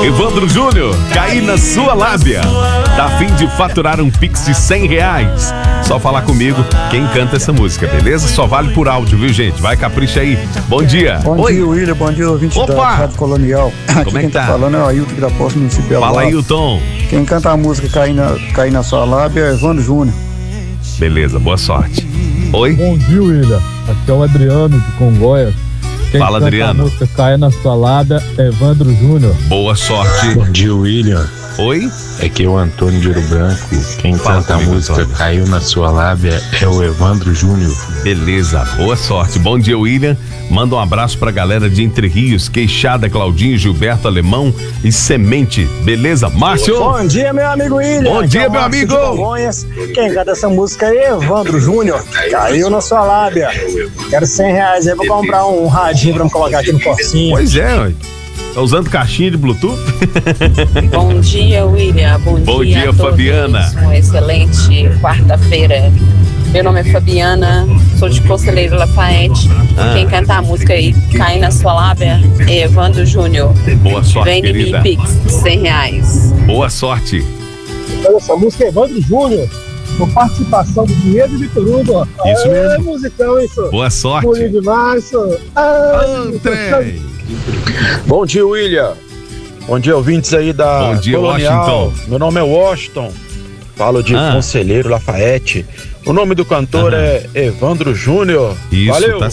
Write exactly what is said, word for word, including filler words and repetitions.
Evandro Júnior, caí na sua lábia. Tá a fim de faturar um Pix de cem reais? Só falar comigo quem canta essa música, beleza? Só vale por áudio, viu, gente? Vai, capricha aí. Bom dia. Bom Oi. dia, William. Bom dia, ouvinte Opa. da Rádio Colonial. Aqui Como é quem que tá? tá falando é o Ailton, da Posto Municipal. Fala, Ailton. Quem canta a música Cair na, Cair na Sua Lábia é Evandro Júnior. Beleza, boa sorte. Oi? Bom dia, William. Aqui é o Adriano de Congonhas. Quem Fala, canta Adriano. A música Caia na Sua Lábia é Evandro Júnior. Boa sorte. Bom dia, William. Oi? Aqui é o Antônio de Ouro Branco. Quem Fala canta a comigo, música Antônio. Caiu na Sua Lábia é o Evandro Júnior. Beleza, boa sorte. Bom dia, William. Manda um abraço pra galera de Entre Rios, Queixada, Claudinho, Gilberto, Alemão e Semente. Beleza, Márcio? Bom dia, meu amigo William. Bom Aqui dia, é o meu Márcio amigo. de Congonhas. Quem canta essa música aí é Evandro Júnior. Caiu na sua lábia. Quero cem reais aí pra comprar um radinho pra me colocar aqui no Corsinha. Pois é, ué. Tá usando caixinha de Bluetooth? Bom dia, William. Bom, Bom dia, dia, a todos. Fabiana. Uma excelente quarta-feira. Meu nome é Fabiana, sou de Conselheiro Lafayette. Ah. Quem canta a música aí, Cai na Sua Lábia, é Evandro Júnior. Boa sorte, Vem em mim, querida. Pix, cem reais. Boa sorte. Olha, essa música é Evandro Júnior, com participação do Diego de Turuba. Isso mesmo. É musicão, isso. Boa sorte. Bonito demais, isso. Ah, André. Bom dia, William. Bom dia, ouvintes aí da Bom dia, Colonial. Washington. Meu nome é Washington. Falo de Ah. Conselheiro Lafayette. O nome do cantor Aham. é Evandro Júnior. Isso, Valeu. tá